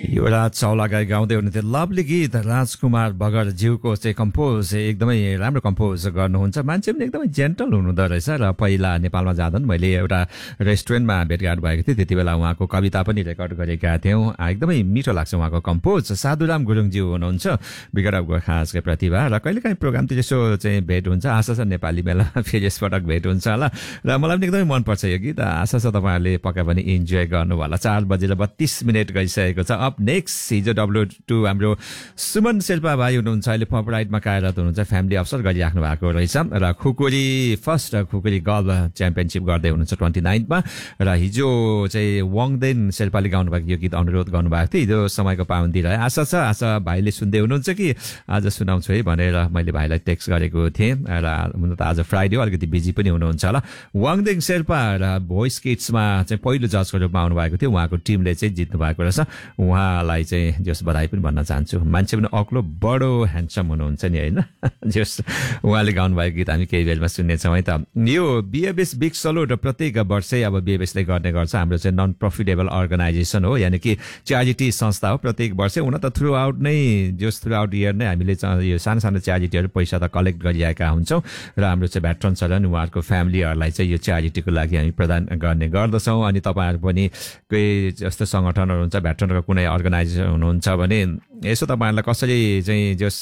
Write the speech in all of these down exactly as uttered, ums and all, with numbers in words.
यो राज चौलागाई गाउँदै हुनुहुन्थ्यो लभली गीत राजकुमार बगर ज्यूको चाहिँ कम्पोज एकदमै राम्रो कम्पोज गर्नुहुन्छ मान्छे पनि एकदमै जेन्टल हुनुहुँदो रहेछ र पहिला नेपालमा जाँदा पनि मैले एउटा रेस्टुरेन्टमा भेटघाट भएको थिएँ त्यति बेला उहाँको कविता पनि रेकर्ड गरेका थियौँ एकदमै मिठो लाग्छ उहाँको कम्पोज साधुराम गुरुङज्यू हुनुहुन्छ बिगड अफ गोर्खाजकै प्रतिभा र कहिलेकाहीँ प्रोग्रामतिर यसो चाहिँ भेट हुन्छ आशा छ नेपाली मेला फेरि यसपटक भेट हुन्छ होला र मलाई पनि एकदमै मनपर्छ यो गीत आशा छ तपाईँहरूले पक्का पनि इन्जोय गर्नु होला चार बजेर बत्तीस मिनट गइसकेको छ अप नेक्स्ट हिजो डब्लु टू हाम्रो सुमन शेर्पा भाइ हुनुहुन्छ अहिले पप राइडमा कार्यरत हुनुहुन्छ फ्यामिली अफसर गरिराख्नु भएको रहेछ र खुकुरी फर्स्ट खुकुरी गल्फ च्याम्पियनसिप गर्दै हुनुहुन्छ ट्वेन्टी नाइनमा र हिजो चाहिँ वाङदेन शेर्पाले गाउनुभएको यो गीत अनुरोध गर्नुभएको थियो हिजो समयको पाबन्दी रहे आशा छ आशा भाइले सुन्दै हुनुहुन्छ कि आज सुनाउँछु है भनेर मैले भाइलाई टेक्स्ट गरेको थिएँ र हुन त आज फ्राइडे हो अलिकति बिजी पनि हुनुहुन्छ होला वाङदेन शेर्पा र भोइस किड्समा चाहिँ पहिलो जजको रूपमा आउनुभएको थियो उहाँको टिमले चाहिँ जित्नु भएको रहेछ उहाँलाई चाहिँ जस बधाई पनि भन्न चाहन्छु मान्छे पनि अग्लो बडो ह्यान्डसम हुनुहुन्छ नि होइन जस उहाँले गाउनुभएको गीत हामी केही बेरमा सुन्नेछौँ है त यो बिएबएस बिग सलुट प्रत्येक वर्षै अब बिएबएसले गर्ने गर्छ हाम्रो चाहिँ नन प्रफिटेबल अर्गनाइजेसन हो यानि कि च्यारिटी संस्था हो प्रत्येक वर्षै हुन त थ्रु आउट नै जस थ्रु आउट इयर नै हामीले यो सानो सानो च्यारिटीहरू पैसा त कलेक्ट गरिरहेका हुन्छौँ र हाम्रो चाहिँ भेटरन छ अनि उहाँहरूको फ्यामिलीहरूलाई चाहिँ यो च्यारिटीको लागि हामी प्रदान गर्ने गर्दछौँ अनि तपाईँहरू पनि कोही जस्तो सङ्गठनहरू हुन्छ भेटरनको कुनै अर्गनाइजेसन हुनुहुन्छ भने यसो तपाईँहरूलाई कसरी चाहिँ जस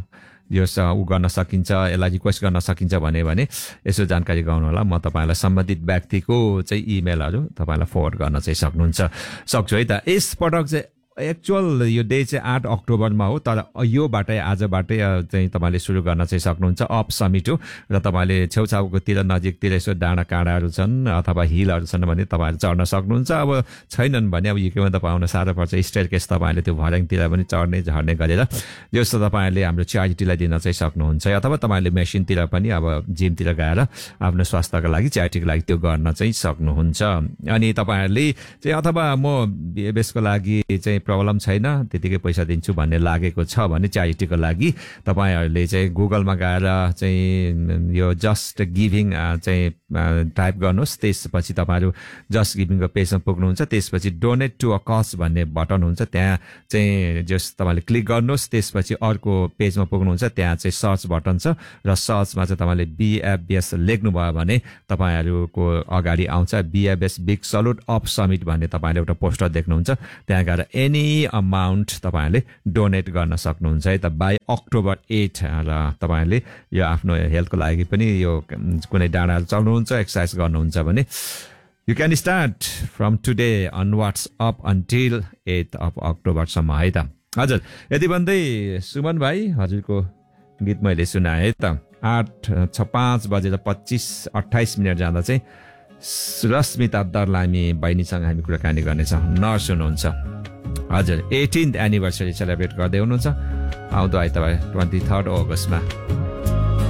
जस ऊ गर्न सकिन्छ यसलाई रिक्वेस्ट गर्न सकिन्छ भने भने यसो जानकारी गराउनु होला म तपाईँलाई सम्बन्धित व्यक्तिको चाहिँ इमेलहरू तपाईँलाई फरवर्ड गर्न चाहिँ सक्नुहुन्छ सक्छु है त यसपटक चाहिँ एक्चुअल यो डे चाहिँ आठ अक्टोबरमा हो तर योबाटै आजबाटै चाहिँ तपाईँले सुरु गर्न चाहिँ सक्नुहुन्छ अप समिट हो र तपाईँले छेउछाउकोतिर नजिकतिर यसो डाँडा काँडाहरू छन् अथवा हिलहरू छन् भने तपाईँहरू चढ्न सक्नुहुन्छ अब छैनन् भने अब युकेमा त पाउन साह्रो पर्छ स्टेयर केस तपाईँहरूले त्यो भर्याङतिर पनि चढ्ने झर्ने गरेर जस्तो तपाईँहरूले हाम्रो च्यारिटीलाई दिन चाहिँ सक्नुहुन्छ अथवा तपाईँहरूले मेसिनतिर पनि अब जिमतिर गएर आफ्नो स्वास्थ्यको लागि च्यारिटीको लागि त्यो गर्न चाहिँ सक्नुहुन्छ अनि तपाईँहरूले चाहिँ अथवा म बिएबएसको लागि चाहिँ प्रब्लम छैन त्यतिकै पैसा दिन्छु भन्ने लागेको छ भने च्यारिटीको लागि तपाईँहरूले चाहिँ गुगलमा गएर चाहिँ यो जस्ट गिभिङ चाहिँ टाइप गर्नुहोस् त्यसपछि तपाईँहरू जस्ट गिभिङको पेजमा पुग्नुहुन्छ त्यसपछि डोनेट टु अ कज भन्ने बटन हुन्छ त्यहाँ चाहिँ जस तपाईँले क्लिक गर्नुहोस् त्यसपछि अर्को पेजमा पुग्नुहुन्छ त्यहाँ चाहिँ सर्च बटन छ र सर्चमा चाहिँ तपाईँले बिएफबिएस लेख्नुभयो भने तपाईँहरूको अगाडि आउँछ बिएफबिएस बिग सलुट अप समिट भन्ने तपाईँले एउटा पोस्टर देख्नुहुन्छ त्यहाँ गएर एनी अमाउन्ट तपाईँहरूले डोनेट गर्न सक्नुहुन्छ है त बाई अक्टोबर एट र तपाईँहरूले यो आफ्नो हेल्थको लागि पनि यो कुनै डाँडाहरू चल्नुहुन्छ एक्सर्साइज गर्नुहुन्छ भने you can start from today onwards up until at of अक्टोबरसम्म है त हजुर यति भन्दै सुमन भाइ हजुरको गीत मैले सुनाएँ है त आठ छ पाँच बजेर पच्चिस अठाइस मिनट जाँदा चाहिँ रश्मिता दर्लामी बहिनीसँग हामी कुराकानी गर्नेछौँ नर्स हुनुहुन्छ हजुर एटिन्थ एनिभर्सरी सेलिब्रेट गर्दै हुनुहुन्छ आउँदो आइतबार ट्वेन्टी थर्ड अगस्तमा